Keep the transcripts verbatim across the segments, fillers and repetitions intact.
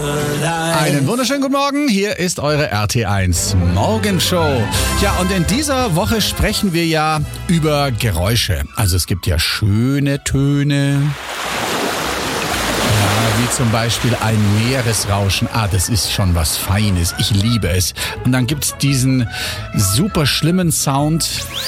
Einen wunderschönen guten Morgen, hier ist eure R T eins Morgenshow. Ja, und in dieser Woche sprechen wir ja über Geräusche. Also es gibt ja schöne Töne. Ja, wie zum Beispiel ein Meeresrauschen. Ah, das ist schon was Feines. Ich liebe es. Und dann gibt's diesen super schlimmen Sound.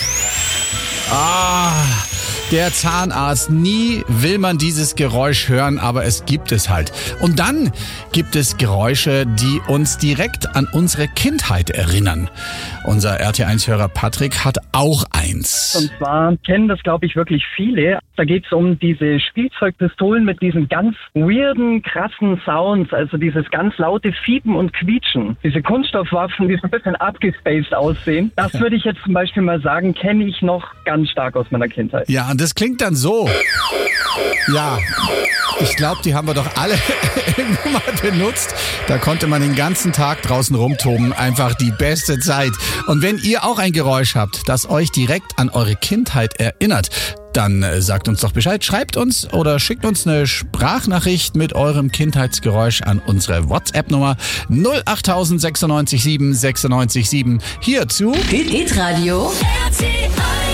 Ah, der Zahnarzt. Nie will man dieses Geräusch hören, aber es gibt es halt. Und dann gibt es Geräusche, die uns direkt an unsere Kindheit erinnern. Unser R T eins-Hörer Patrick hat auch eins. Und zwar kennen das, glaube ich, wirklich viele. Da geht es um diese Spielzeugpistolen mit diesen ganz weirden, krassen Sounds, also dieses ganz laute Fiepen und Quietschen. Diese Kunststoffwaffen, die so ein bisschen abgespaced aussehen. Das würde ich jetzt zum Beispiel mal sagen, kenne ich noch ganz stark aus meiner Kindheit. Ja, und das klingt dann so. Ja, ich glaube, die haben wir doch alle irgendwann mal benutzt. Da konnte man den ganzen Tag draußen rumtoben. Einfach die beste Zeit. Und wenn ihr auch ein Geräusch habt, das euch direkt an eure Kindheit erinnert, dann äh, sagt uns doch Bescheid. Schreibt uns oder schickt uns eine Sprachnachricht mit eurem Kindheitsgeräusch an unsere WhatsApp-Nummer null acht sechs neun sieben sechs neun sieben. Hier zu Hit Radio R T eins.